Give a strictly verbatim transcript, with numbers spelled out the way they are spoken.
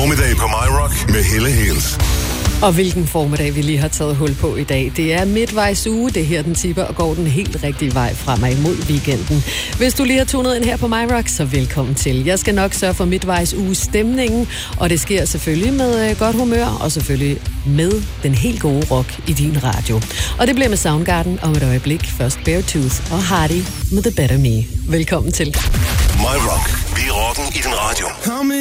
Formiddag på My Rock med Helle Hales. Og hvilken formiddag vi lige har taget hul på i dag. Det er midtvejs uge, det her den tipper og går den helt rigtige vej fremad mod weekenden. Hvis du lige har tunet ind her på My Rock, så velkommen til. Jeg skal nok sørge for midtvejs uge stemningen, og det sker selvfølgelig med godt humør, og selvfølgelig med den helt gode rock i din radio. Og det bliver med Soundgarden om et øjeblik. Først Beartooth og Hardy med The Better Me. Velkommen til. My Rock. Vi er rocken i din radio.